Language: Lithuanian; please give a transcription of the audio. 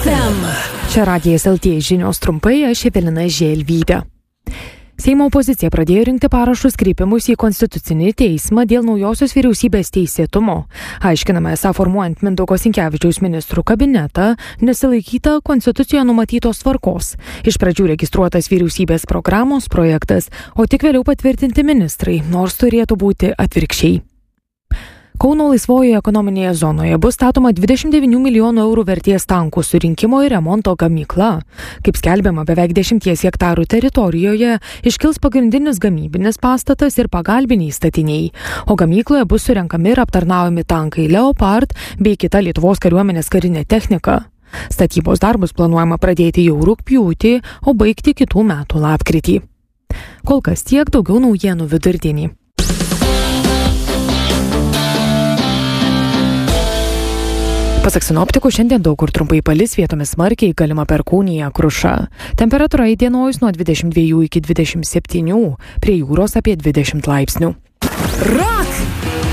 FM. Čia Radijas LT žinios trumpai, aš Evelina Želvytė. Seimo opozicija pradėjo rinkti parašus kreipimus į Konstitucinį teismą dėl naujosios vyriausybės teisėtumo. Aiškinama, esą formuojant Mindaugo Sinkevičiaus ministrų kabinetą nesilaikyta Konstitucijoje numatytos tvarkos. Iš pradžių registruotas vyriausybės programos projektas, o tik vėliau patvirtinti ministrai, nors turėtų būti atvirkščiai. Kauno laisvojoje ekonominėje zonoje bus statoma 29 milijonų eurų vertės tankų surinkimo ir remonto gamykla. Kaip skelbiama, beveik 10 hektarų teritorijoje iškils pagrindinis gamybinis pastatas ir pagalbiniai statiniai, o gamykloje bus surenkami ir aptarnaujami tankai Leopard bei kita Lietuvos kariuomenės karinė technika. Statybos darbus planuojama pradėti jau rugpjūtį, o baigti kitų metų lapkritį. Kol kas tiek, daugiau naujienų vidurdienį. Pasak sinoptikų, šiandien daug kur trumpai palis, vietomis smarkiai, galima perkūnija, kruša. Temperatūra įdienojus nuo 22 iki 27, prie jūros apie 20 laipsnių. Rock